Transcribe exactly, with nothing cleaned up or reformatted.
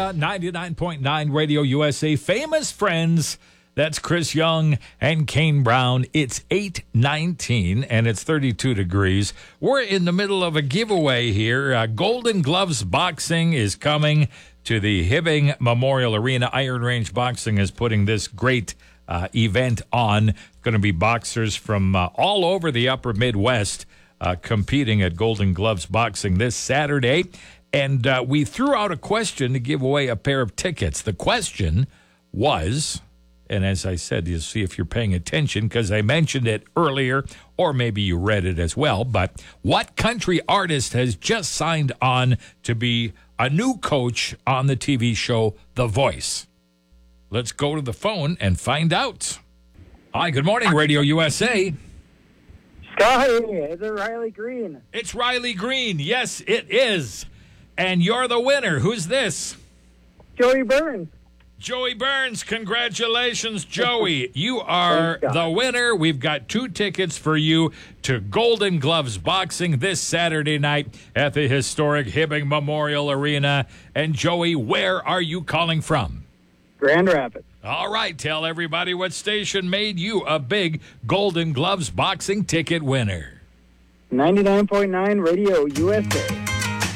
uh, ninety-nine point nine Radio U S A. Famous Friends. That's Chris Young and Kane Brown. It's eight nineteen, and it's thirty-two degrees. We're in the middle of a giveaway here. Uh, Golden Gloves Boxing is coming to the Hibbing Memorial Arena. Iron Range Boxing is putting this great uh, event on. It's going to be boxers from uh, all over the upper Midwest uh, competing at Golden Gloves Boxing this Saturday. And uh, we threw out a question to give away a pair of tickets. The question was... And as I said, you'll see if you're paying attention because I mentioned it earlier, or maybe you read it as well. But what country artist has just signed on to be a new coach on the T V show The Voice? Let's go to the phone and find out. Hi, good morning, Radio U S A. Sky, is it Riley Green? It's Riley Green. Yes, it is. And you're the winner. Who's this? Joey Burns. Joey Burns, congratulations, Joey. You are the winner. We've got two tickets for you to Golden Gloves Boxing this Saturday night at the historic Hibbing Memorial Arena. And, Joey, where are you calling from? Grand Rapids. All right, tell everybody what station made you a big Golden Gloves Boxing ticket winner. ninety-nine point nine Radio U S A.